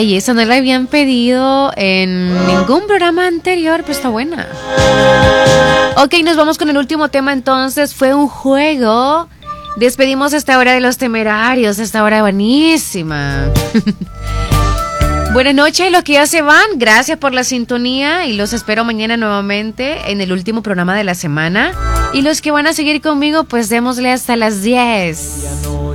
Ay, esa no la habían pedido en ningún programa anterior, pero está buena. Ok, nos vamos con el último tema entonces. Fue un juego. Despedimos esta hora de los temerarios, esta hora buenísima. Buenas noches, los que ya se van, gracias por la sintonía y los espero mañana nuevamente en el último programa de la semana. Y los que van a seguir conmigo, pues démosle hasta las 10.